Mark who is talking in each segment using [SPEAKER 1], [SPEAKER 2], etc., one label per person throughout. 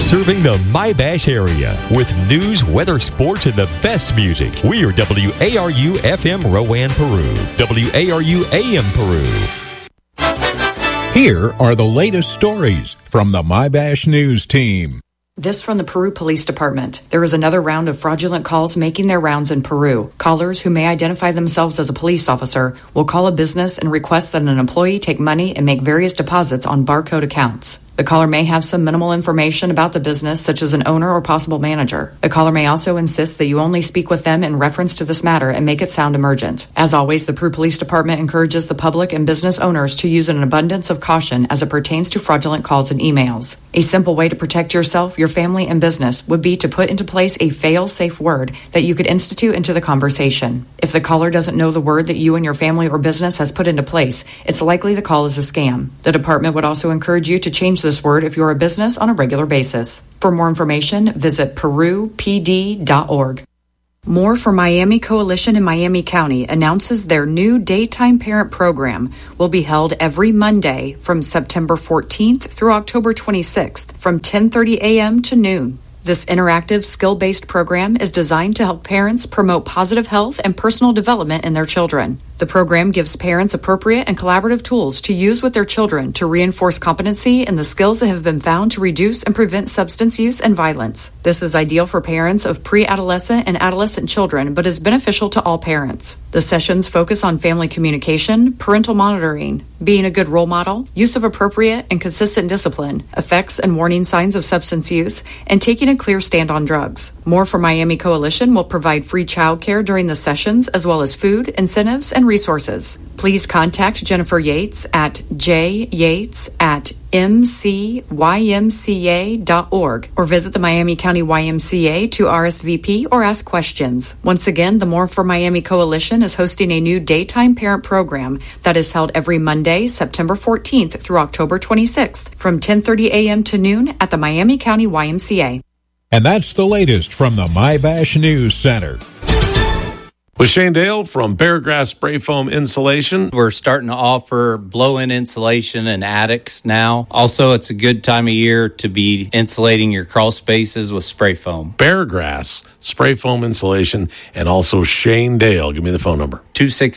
[SPEAKER 1] Serving the My-Bash area with news, weather, sports, and the best music. We are WARU FM Rowan, Peru. WARU AM Peru.
[SPEAKER 2] Here are the latest stories from the My-Bash News team.
[SPEAKER 3] This from the Peru Police Department. There is another round of fraudulent calls making their rounds in Peru. Callers who may identify themselves as a police officer will call a business and request that an employee take money and make various deposits on barcode accounts. The caller may have some minimal information about the business, such as an owner or possible manager. The caller may also insist that you only speak with them in reference to this matter and make it sound emergent. As always, the Peru Police Department encourages the public and business owners to use an abundance of caution as it pertains to fraudulent calls and emails. A simple way to protect yourself, your family, and business would be to put into place a fail-safe word that you could institute into the conversation. If the caller doesn't know the word that you and your family or business has put into place, it's likely the call is a scam. The department would also encourage you to change this word if you're a business on a regular basis. For more information, visit perupd.org. More for Miami Coalition in Miami County announces their new daytime parent program will be held every Monday from September 14th through October 26th from 10:30 a.m. to noon. This interactive, skill-based program is designed to help parents promote positive health and personal development in their children. The program gives parents appropriate and collaborative tools to use with their children to reinforce competency in the skills that have been found to reduce and prevent substance use and violence. This is ideal for parents of pre-adolescent and adolescent children, but is beneficial to all parents. The sessions focus on family communication, parental monitoring, being a good role model, use of appropriate and consistent discipline, effects and warning signs of substance use, and taking a clear stand on drugs. More for Miami Coalition will provide free childcare during the sessions, as well as food, incentives, and resources. Please contact Jennifer Yates at jyates@mcymca.org or visit the Miami County YMCA to RSVP or ask questions. Once again, the More for Miami Coalition is hosting a new daytime parent program that is held every Monday, September 14th through October 26th from 10:30 a.m. to noon at the Miami County YMCA.
[SPEAKER 2] And that's the latest from the My-Bash News Center.
[SPEAKER 4] With Shane Dale from Beargrass Spray Foam Insulation.
[SPEAKER 5] We're starting to offer blow-in insulation in attics now. Also, it's a good time of year to be insulating your crawl spaces with spray foam.
[SPEAKER 4] Beargrass Spray Foam Insulation, and also Shane Dale. Give me the phone number.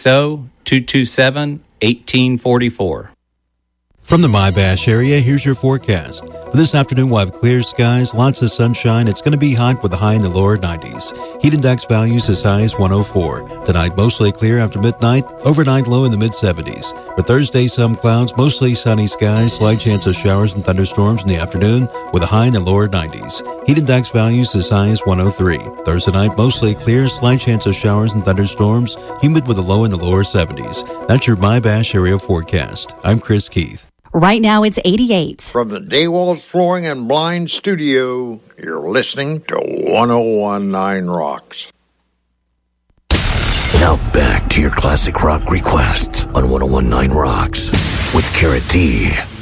[SPEAKER 5] 260-227-1844.
[SPEAKER 6] From the My-Bash area, here's your forecast. For this afternoon, we'll have clear skies, lots of sunshine. It's going to be hot with a high in the lower 90s. Heat index values as high as 104. Tonight, mostly clear after midnight. Overnight, low in the mid-70s. For Thursday, some clouds, mostly sunny skies, slight chance of showers and thunderstorms in the afternoon with a high in the lower 90s. Heat index values as high as 103. Thursday night, mostly clear, slight chance of showers and thunderstorms, humid with a low in the lower 70s. That's your My-Bash area forecast. I'm Chris Keith.
[SPEAKER 7] Right now it's 88.
[SPEAKER 8] From the Daywalls Flooring and Blind Studio, you're listening to 101.9 Rocks.
[SPEAKER 9] Now back to your classic rock requests on 101.9 Rocks with Carrot D.